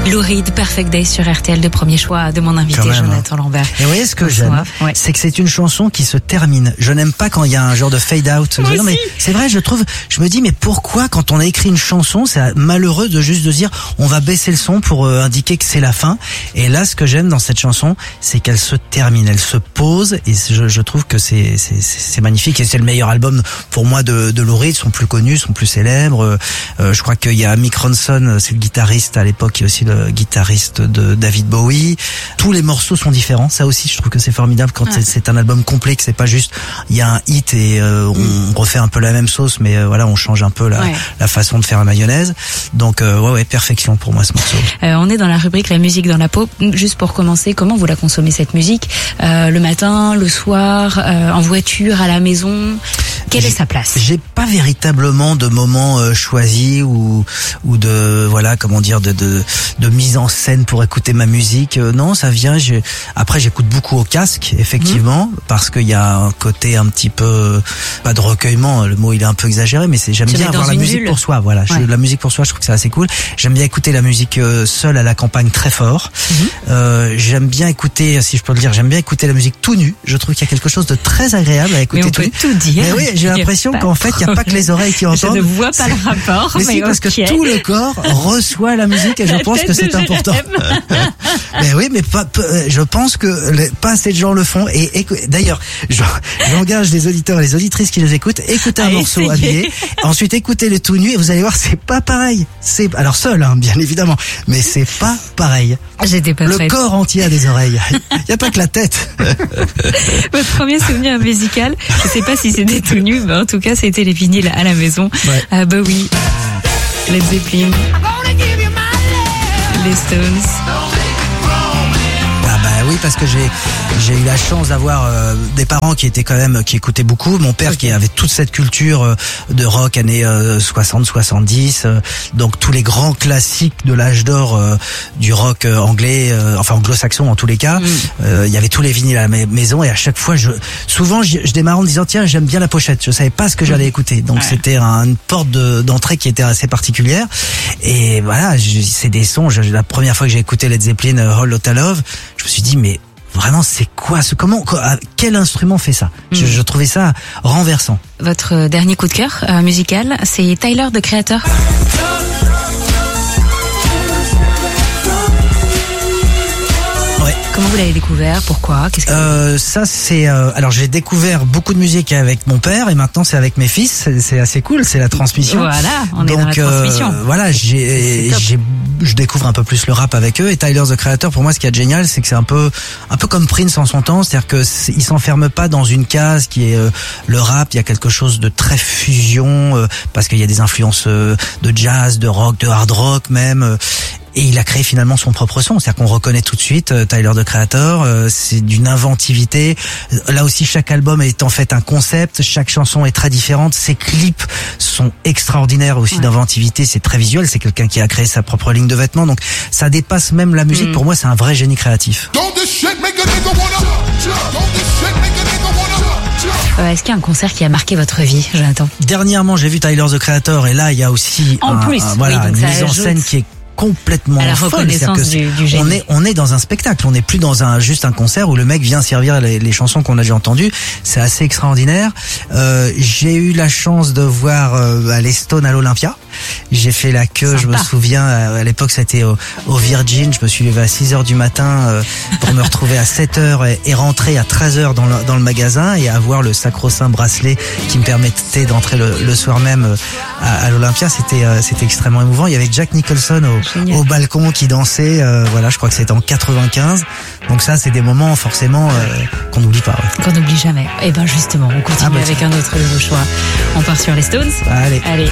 Lou Reed, Perfect Day sur RTL, de premier choix de mon invité Jonathan Lambert. Et vous voyez ce que j'aime, c'est que c'est une chanson qui se termine. Je n'aime pas quand il y a un genre de fade out. Non, mais c'est vrai, je me dis, mais pourquoi quand on a écrit une chanson, c'est malheureux de juste de dire on va baisser le son pour indiquer que c'est la fin. Et là, ce que j'aime dans cette chanson, c'est qu'elle se termine, elle se pose, et je trouve que c'est magnifique, et c'est le meilleur album pour moi de Lou Reed, son plus connu, son plus célèbre. Je crois qu'il y a Mick Ronson, c'est le guitariste à l'époque, qui est aussi le guitariste de David Bowie. Tous les morceaux sont différents, ça aussi je trouve que c'est formidable quand c'est un album complet, que c'est pas juste il y a un hit et on refait un peu la même sauce, mais voilà, on change un peu la façon de faire la mayonnaise. Donc perfection pour moi ce morceau. On est dans la rubrique la musique dans la peau. Juste pour commencer, comment vous la consommez cette musique, le matin, le soir, en voiture, à la maison? Quelle est sa place? J'ai pas véritablement de moment choisi ou de de mise en scène pour écouter ma musique. Non, ça vient. Après, j'écoute beaucoup au casque, effectivement, parce qu'il y a un côté un petit peu pas de recueillement. Le mot il est un peu exagéré, mais j'aime bien avoir la musique pour soi. Voilà, la musique pour soi, je trouve que c'est assez cool. J'aime bien écouter la musique seule à la campagne très fort. J'aime bien écouter, si je peux le dire, j'aime bien écouter la musique tout nu. Je trouve qu'il y a quelque chose de très agréable à écouter tout nu. Tout dire. Mais oui, j'ai l'impression qu'en fait, il n'y a pas que les oreilles qui entendent. Je ne vois pas le rapport. Mais si, parce que tout le corps reçoit la musique, et je pense que c'est important. Mais oui, mais je pense que pas assez de gens le font. Et d'ailleurs, j'engage les auditeurs et les auditrices qui nous écoutent, écoutez un morceau habillé, ensuite écoutez le tout nu, et vous allez voir, c'est pas pareil. Alors seul, bien évidemment, mais c'est pas pareil. J'étais pas Le corps entier a des oreilles. Il n'y a pas que la tête. Votre premier souvenir musical, je sais pas si c'était tout nu, mais en tout cas, c'était les vinyles à la maison. Bowie, Led Zeppelin, les Stones. Oui, parce que j'ai eu la chance d'avoir des parents qui écoutaient beaucoup. Mon père qui avait toute cette culture de rock années 60-70, donc tous les grands classiques de l'âge d'or du rock anglais, enfin anglo-saxon en tous les cas. Il y avait tous les vinyles à la maison, et à chaque fois souvent je démarrais en me disant tiens, j'aime bien la pochette. Je savais pas ce que j'allais écouter, donc c'était une porte d'entrée qui était assez particulière. Et voilà, c'est des sons. La première fois que j'ai écouté Led Zeppelin, Whole Lotta Love, je me suis dit mais vraiment c'est quoi quel instrument fait ça? Je trouvais ça renversant. Votre dernier coup de cœur musical, c'est Tyler, the Creator. Comment vous l'avez découvert? Pourquoi? Ça c'est alors j'ai découvert beaucoup de musique avec mon père, et maintenant c'est avec mes fils. C'est assez cool, c'est la transmission. Voilà, on est dans la transmission. Voilà, je découvre un peu plus le rap avec eux, et Tyler, the Creator, pour moi ce qui est génial, c'est que c'est un peu comme Prince en son temps, c'est-à-dire que il s'enferme pas dans une case qui est le rap. Il y a quelque chose de très fusion, parce qu'il y a des influences de jazz, de rock, de hard rock même. Et il a créé finalement son propre son, c'est-à-dire qu'on reconnaît tout de suite Tyler, the Creator. C'est d'une inventivité. Là aussi, chaque album est en fait un concept, chaque chanson est très différente. Ses clips sont extraordinaires aussi d'inventivité, c'est très visuel. C'est quelqu'un qui a créé sa propre ligne de vêtements, donc ça dépasse même la musique. Pour moi, c'est un vrai génie créatif. Est-ce qu'il y a un concert qui a marqué votre vie, Jonathan? Dernièrement, j'ai vu Tyler, the Creator, et là, il y a aussi une mise en scène qui est complètement folle. On est dans un spectacle, on n'est plus dans juste un concert où le mec vient servir les chansons qu'on a déjà entendues. C'est assez extraordinaire. J'ai eu la chance de voir les Stones à l'Olympia. J'ai fait la queue, je me souviens, à l'époque c'était au Virgin. Je me suis levé à 6h du matin pour me retrouver à 7h et rentrer à 13h dans le magasin, et avoir le sacro-saint bracelet qui me permettait d'entrer le soir même à l'Olympia. C'était extrêmement émouvant. Il y avait Jack Nicholson au balcon qui dansait. Je crois que c'était en 95. Donc ça, c'est des moments forcément qu'on n'oublie pas. Qu'on n'oublie jamais. Et ben justement, on continue avec un autre de vos choix. On part sur les Stones. Allez.